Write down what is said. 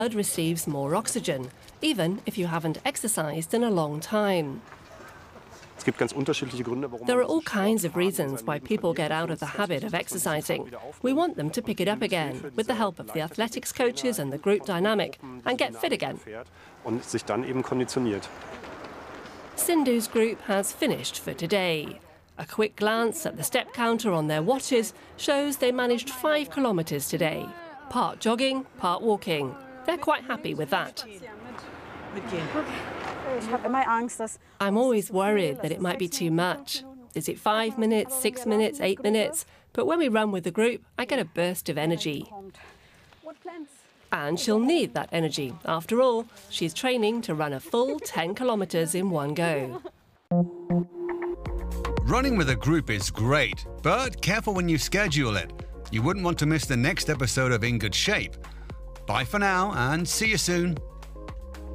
blood receives more oxygen, even if you haven't exercised in a long time. There are all kinds of reasons why people get out of the habit of exercising. We want them to pick it up again with the help of the athletics coaches and the group dynamic and get fit again. Sindhu's group has finished for today. A quick glance at the step counter on their watches shows they managed 5 kilometres today. Part jogging, part walking. They're quite happy with that. I'm always worried that it might be too much. Is it 5 minutes, 6 minutes, 8 minutes? But when we run with the group, I get a burst of energy. And she'll need that energy. After all, she's training to run a full 10 kilometres in one go. Running with a group is great, but careful when you schedule it. You wouldn't want to miss the next episode of In Good Shape. Bye for now and see you soon.